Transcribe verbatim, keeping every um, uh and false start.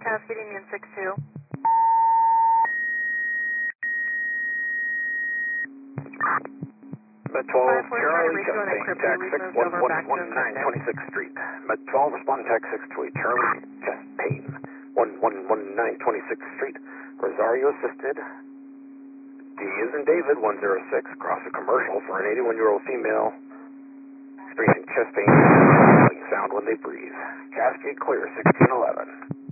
Cascade Union six two. Med twelve, five four Charlie, trying to reach you on chest pain, encrypted. tax We've six moved one over one back to one nine encrypted. twenty-sixth Street. Med twelve, respond tax six two eight, Charlie, chest pain, one one one nine twenty-sixth Street. Rosario assisted. D is in David, one zero six, across a commercial for an eighty-one-year-old female. Experiencing chest pain, sound when they breathe. Cascade clear, sixteen eleven.